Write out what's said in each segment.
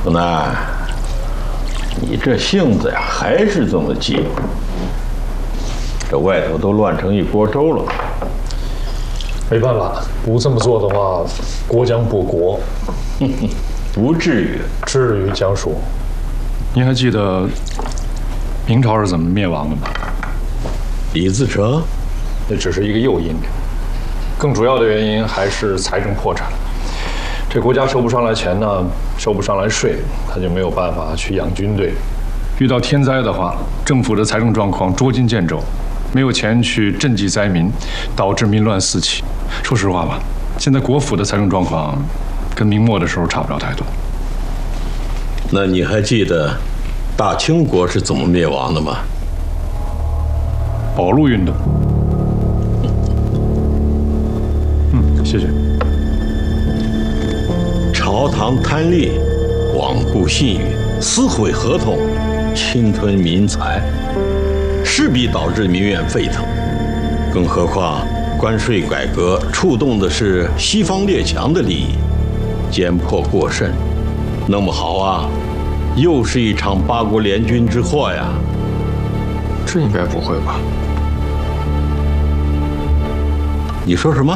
福南，你这性子呀，还是这么急。这外头都乱成一锅粥了。 没办法，不这么做的话，国将不国。 不至于， 至于将说。 您还记得明朝是怎么灭亡的吗？ 李自成， 那只是一个诱因，更主要的原因还是财政破产。这国家收不上来钱呢，收不上来税，他就没有办法去养军队。 遇到天灾的话，政府的财政状况捉襟见肘，没有钱去赈济灾民，导致民乱四起。说实话吧，现在国府的财政状况跟明末的时候差不了太多。 那你还记得大清国是怎么灭亡的吗？ 保路运动。谢谢。 朝堂贪利，罔顾信誉，撕毁合同，侵吞民财，势必导致民怨沸腾。更何况关税改革触动的是西方列强的利益，奸破过甚。弄不好啊，又是一场八国联军之祸呀！ 这应该不会吧？ 你说什么？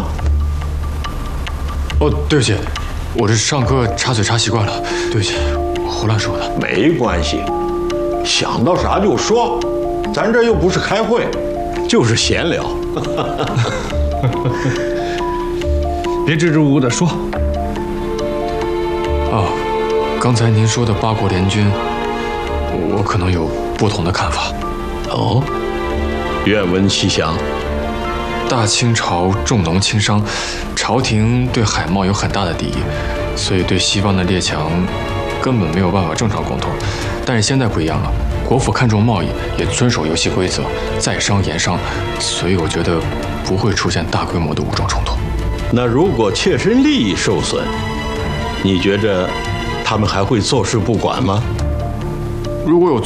哦，对不起，我这上课插嘴插习惯了，对不起，我胡乱说的。 没关系，想到啥就说，咱这又不是开会，就是闲聊。 别支支吾吾的说。 哦，刚才您说的八国联军，我可能有不同的看法。 哦，愿闻其详。 大清朝重农轻商，朝廷对海贸有很大的敌意，所以对西方的列强根本没有办法正常沟通。但是现在不一样了，国府看重贸易，也遵守游戏规则，在商言商，所以我觉得不会出现大规模的武装冲突。 那如果切身利益受损，你觉着他们还会坐视不管吗？ 如果有